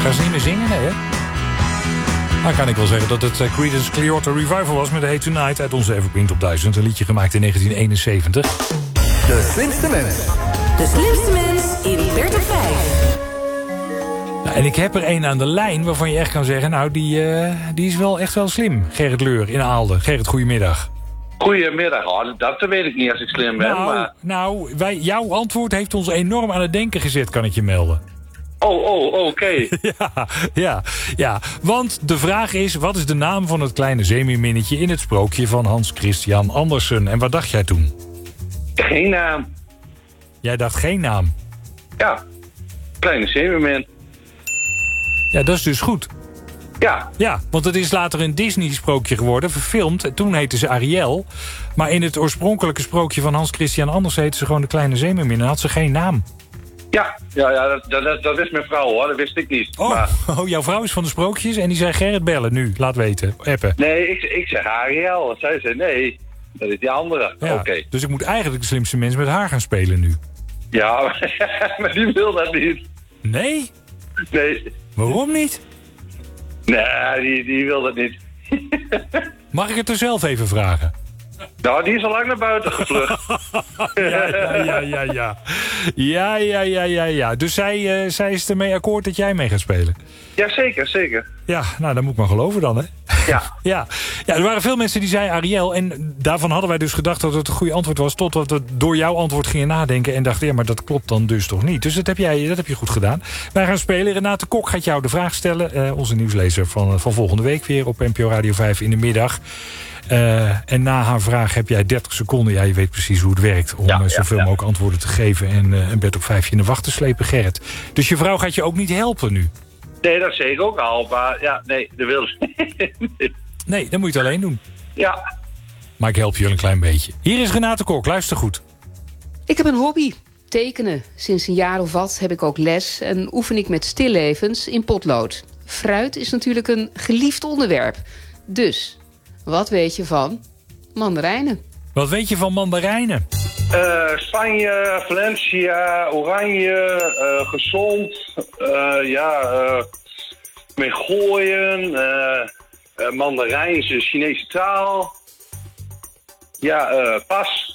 Gaan ze niet meer zingen, hè? Dan kan ik wel zeggen dat het Creedence Clearwater Revival was met Hey Tonight uit onze Evergreen Top 1000. Een liedje gemaakt in 1971. De slimste mens. De slimste mens in Bert op 5. Nou, en ik heb er een aan de lijn waarvan je echt kan zeggen... nou, die is wel echt wel slim. Gerrit Leur in Aalden. Gerrit, goedemiddag. Goedemiddag. Oh, dat weet ik niet als ik slim ben. Nou, jouw antwoord heeft ons enorm aan het denken gezet, kan ik je melden. Oké. Ja. Want de vraag is, wat is de naam van het kleine zeemeerminnetje in het sprookje van Hans Christian Andersen? En wat dacht jij toen? Geen naam. Jij dacht geen naam? Ja, kleine zeemermin. Ja, dat is dus goed. Ja, want het is later een Disney-sprookje geworden, verfilmd. Toen heette ze Ariel. Maar in het oorspronkelijke sprookje van Hans Christian Andersen heette ze gewoon de kleine zeemermin en had ze geen naam. Ja, dat wist mijn vrouw hoor, dat wist ik niet. Oh, jouw vrouw is van de sprookjes en die zei Gerrit bellen nu, laat weten, appen. Nee, ik zeg Ariel. Zij zei nee, dat is die andere. Ja, Oké. Dus ik moet eigenlijk de slimste mens met haar gaan spelen nu. Ja, maar die wil dat niet. Nee? Nee. Waarom niet? Nee, die wil dat niet. Mag ik het er zelf even vragen? Nou, die is al lang naar buiten gevlucht. Ja. Dus zij is ermee akkoord dat jij mee gaat spelen? Ja, zeker. Ja, nou, dat moet ik maar geloven dan, hè? Ja, er waren veel mensen die zeiden Ariel. En daarvan hadden wij dus gedacht dat het een goede antwoord was... totdat we door jouw antwoord gingen nadenken... en dachten, ja, maar dat klopt dan dus toch niet. Dus dat heb je goed gedaan. Wij gaan spelen. Renate Kok gaat jou de vraag stellen. Onze nieuwslezer van volgende week weer op NPO Radio 5 in de middag. En na haar vraag heb jij 30 seconden. Ja, je weet precies hoe het werkt. Om zoveel mogelijk antwoorden te geven. En een Bert op 5 in de wacht te slepen, Gerrit. Dus je vrouw gaat je ook niet helpen nu? Nee, dat zeg ik ook al. Maar ja, nee, dat wil ze niet. Nee, dan moet je het alleen doen. Ja. Maar ik help je een klein beetje. Hier is Renate Kok, luister goed. Ik heb een hobby, tekenen. Sinds een jaar of wat heb ik ook les en oefen ik met stillevens in potlood. Fruit is natuurlijk een geliefd onderwerp. Dus, wat weet je van mandarijnen? Wat weet je van mandarijnen? Spanje, Valencia, oranje, gezond. Mee gooien. Mandarijn is de Chinese taal. Ja, pas.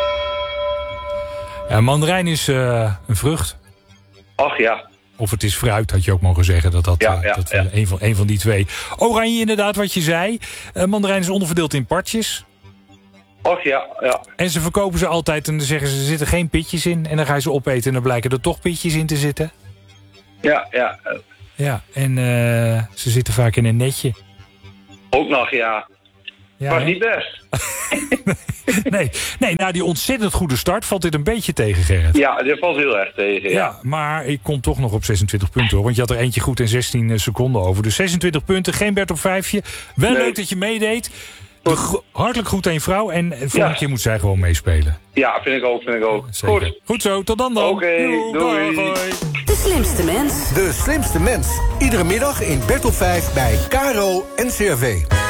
Ja, mandarijn is een vrucht. Ach ja. Of het is fruit, had je ook mogen zeggen. Een van die twee. Oranje inderdaad, wat je zei. Mandarijn is onderverdeeld in partjes. Och ja. En ze verkopen ze altijd en dan zeggen ze, er zitten geen pitjes in. En dan ga je ze opeten en dan blijken er toch pitjes in te zitten. Ja. Ja, en ze zitten vaak in een netje. Ook nog, ja. Maar niet best. Nee, na die ontzettend goede start valt dit een beetje tegen, Gerrit. Ja, dit valt heel erg tegen, ja. Maar ik kom toch nog op 26 punten, hoor. Want je had er eentje goed en 16 seconden over. Dus 26 punten, geen Bert op 5'je. Wel leuk dat je meedeed. Hartelijk goed aan je vrouw. En volgende keer moet zij gewoon meespelen. Ja, vind ik ook. Zeker. Goed zo, tot dan. Oké, doei. De slimste mens. De slimste mens. Iedere middag in Bert op 5 bij KRO NCRV.